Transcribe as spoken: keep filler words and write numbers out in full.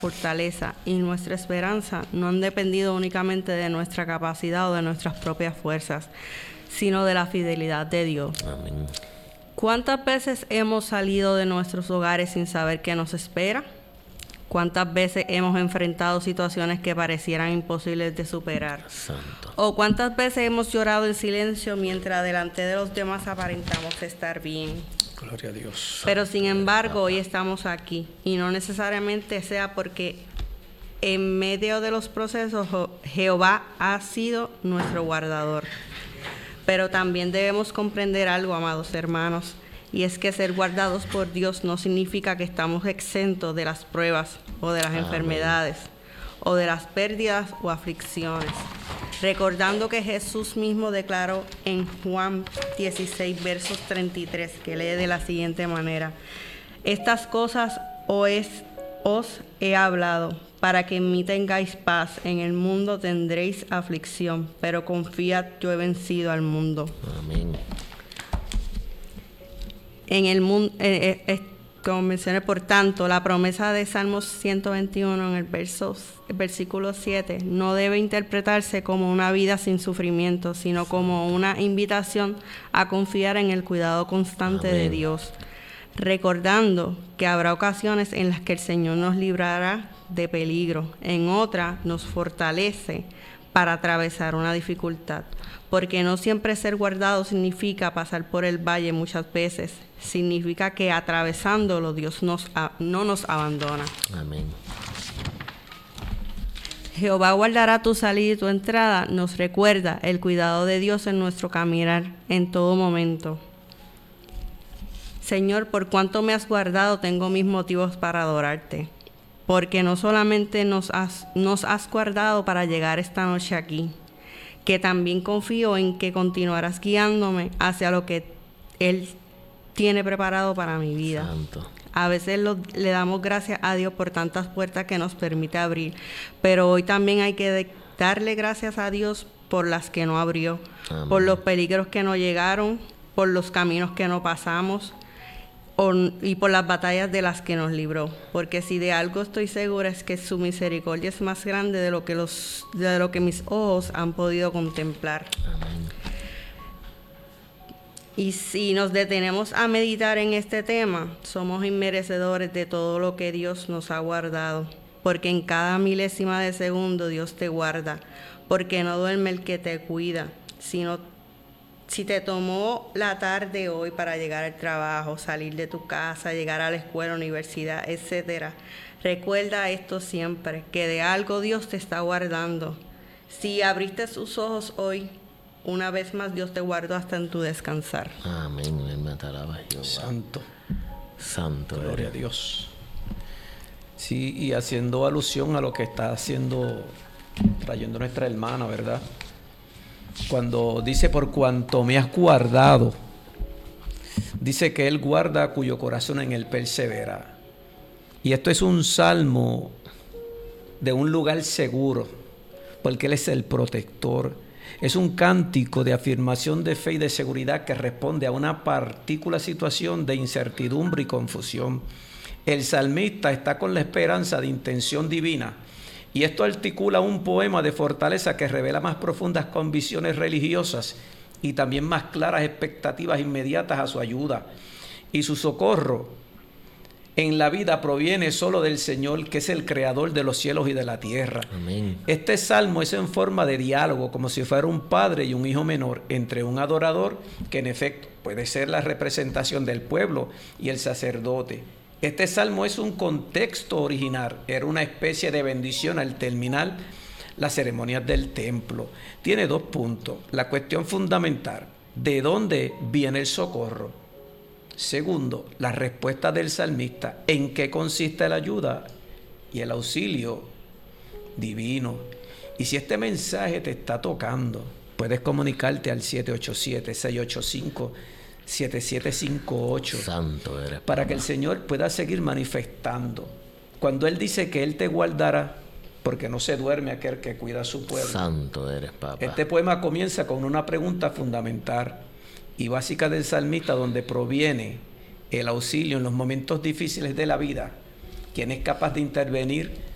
fortaleza y nuestra esperanza no han dependido únicamente de nuestra capacidad o de nuestras propias fuerzas, sino de la fidelidad de Dios. Amén. ¿Cuántas veces hemos salido de nuestros hogares sin saber qué nos espera? ¿Cuántas veces hemos enfrentado situaciones que parecieran imposibles de superar? Santo. ¿O cuántas veces hemos llorado en silencio mientras delante de los demás aparentamos estar bien? Gloria a Dios. Pero sin embargo, hoy estamos aquí, y no necesariamente sea porque en medio de los procesos Jehová ha sido nuestro guardador. Pero también debemos comprender algo, amados hermanos, y es que ser guardados por Dios no significa que estamos exentos de las pruebas o de las Amén. enfermedades o de las pérdidas o aflicciones. Recordando que Jesús mismo declaró en Juan dieciséis, versos treinta y tres, que lee de la siguiente manera: estas cosas os, os he hablado, para que en mí tengáis paz. En el mundo tendréis aflicción, pero confiad, yo he vencido al mundo. Amén. En el mundo, eh, eh, como mencioné, por tanto, la promesa de Salmos ciento veintiuno en el, verso, el versículo siete no debe interpretarse como una vida sin sufrimiento, sino como una invitación a confiar en el cuidado constante Amén. de Dios, recordando que habrá ocasiones en las que el Señor nos librará de peligro, en otras nos fortalece para atravesar una dificultad, porque no siempre ser guardado significa pasar por el valle. Muchas veces significa que atravesándolo Dios nos, no nos abandona. Amén. Jehová guardará tu salida y tu entrada, nos recuerda el cuidado de Dios en nuestro caminar en todo momento. Señor, por cuanto me has guardado, tengo mis motivos para adorarte, porque no solamente nos has, nos has guardado para llegar esta noche aquí, que también confío en que continuarás guiándome hacia lo que Él tiene preparado para mi vida. Santo. A veces lo, le damos gracias a Dios por tantas puertas que nos permite abrir, pero hoy también hay que de, darle gracias a Dios por las que no abrió, Amén. Por los peligros que no llegaron, por los caminos que no pasamos, o, y por las batallas de las que nos libró. Porque si de algo estoy segura es que su misericordia es más grande de lo que, los, de lo que mis ojos han podido contemplar. Amén. Y si nos detenemos a meditar en este tema, somos inmerecedores de todo lo que Dios nos ha guardado, porque en cada milésima de segundo Dios te guarda, porque no duerme el que te cuida. Sino, si te tomó la tarde hoy para llegar al trabajo, salir de tu casa, llegar a la escuela, universidad, etcétera, recuerda esto siempre, que de algo Dios te está guardando. Si abriste sus ojos hoy, una vez más Dios te guardó hasta en tu descansar. Amén. Alma te alaba, Jehová. Santo. Santo. Gloria a eres. Dios. Sí, y haciendo alusión a lo que está haciendo, trayendo nuestra hermana, ¿verdad? Cuando dice, por cuanto me has guardado, dice que Él guarda cuyo corazón en Él persevera. Y esto es un salmo de un lugar seguro, porque Él es el protector. Es un cántico de afirmación de fe y de seguridad que responde a una partícula situación de incertidumbre y confusión. El salmista está con la esperanza de intención divina, y esto articula un poema de fortaleza que revela más profundas convicciones religiosas y también más claras expectativas inmediatas a su ayuda. Y su socorro en la vida proviene solo del Señor, que es el creador de los cielos y de la tierra. Amén. Este salmo es en forma de diálogo, como si fuera un padre y un hijo menor, entre un adorador, que en efecto puede ser la representación del pueblo, y el sacerdote. Este salmo es un contexto original, era una especie de bendición al terminar las ceremonias del templo. Tiene dos puntos. La cuestión fundamental, ¿de dónde viene el socorro? Segundo, la respuesta del salmista, ¿en qué consiste la ayuda y el auxilio divino? Y si este mensaje te está tocando, puedes comunicarte al siete ocho siete, seis ocho cinco, siete siete cinco ocho Santo eres, para que el Señor pueda seguir manifestando. Cuando Él dice que Él te guardará, porque no se duerme aquel que cuida a su pueblo. Santo eres, papá. Este poema comienza con una pregunta fundamental y básica del salmista, donde proviene el auxilio en los momentos difíciles de la vida. ¿Quién es capaz de intervenir